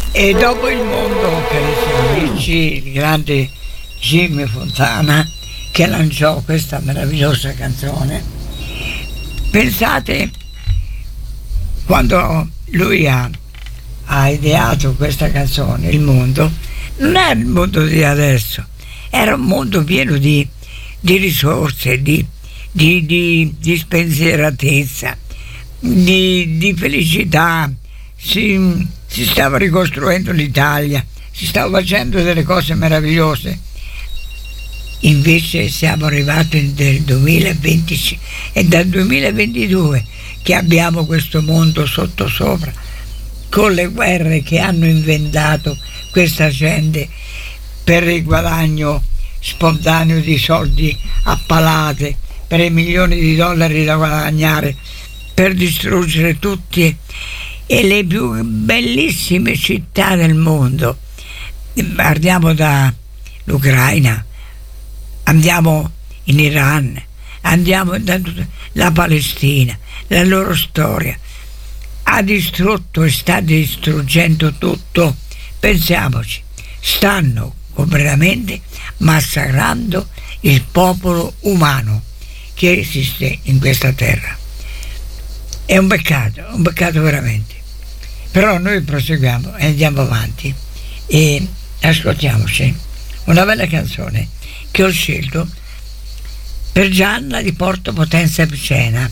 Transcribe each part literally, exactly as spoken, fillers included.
E dopo il mondo, carissimi amici, il grande Jimmy Fontana che lanciò questa meravigliosa canzone. Pensate, quando lui ha, ha ideato questa canzone, il mondo non era il mondo di adesso, era un mondo pieno di, di risorse, di, di, di, di spensieratezza, di, di felicità. Si, si stava ricostruendo l'Italia, si stava facendo delle cose meravigliose. Invece siamo arrivati nel duemilaventicinque, è dal duemilaventidue che abbiamo questo mondo sottosopra, con le guerre che hanno inventato questa gente per il guadagno spontaneo di soldi a palate, per i milioni di dollari da guadagnare, per distruggere tutti e le più bellissime città del mondo. Partiamo dall'Ucraina, andiamo in Iran, andiamo da tutta la Palestina, la loro storia. Ha distrutto e sta distruggendo tutto. Pensiamoci, stanno completamente massacrando il popolo umano che esiste in questa terra. È un peccato, un peccato veramente. Però noi proseguiamo e andiamo avanti e ascoltiamoci una bella canzone che ho scelto per Gianna di Porto Potenza Picena,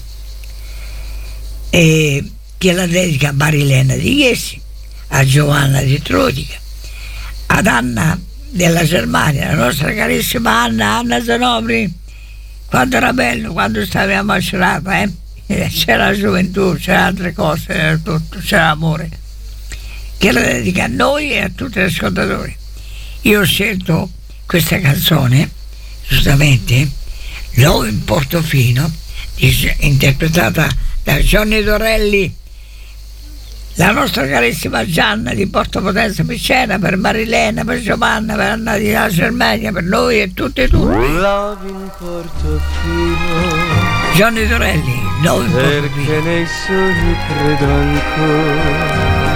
e che la dedica a Marilena di Iesi, a Giovanna di Trodica, ad Anna della Germania, la nostra carissima Anna, Anna Zanobri. Quando era bello, quando stavamo a Cerata, eh? C'era la gioventù, c'era altre cose, c'era tutto, c'era amore, che la dedica a noi e a tutti gli ascoltatori. Io ho scelto questa canzone, giustamente, Love in Portofino, interpretata da Johnny Dorelli, la nostra carissima Gianna di Porto Potenza Picena, per Marilena, per Giovanna, per Anna di La Germania, per noi e tutti e tutti. Love in Portofino, Johnny Dorelli, Love in Portofino. Perché nei sogni credo ancora,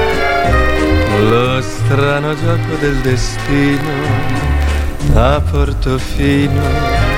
lo strano gioco del destino a Portofino